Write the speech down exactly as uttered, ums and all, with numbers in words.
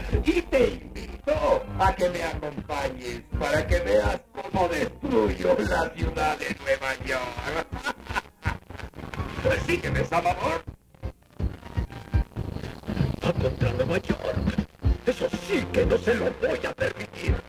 Y te invito a que me acompañes para que veas cómo destruyo la ciudad de Nueva York. Sígueme, Salvador. Va contra Nueva York. Eso sí que no se lo voy a permitir.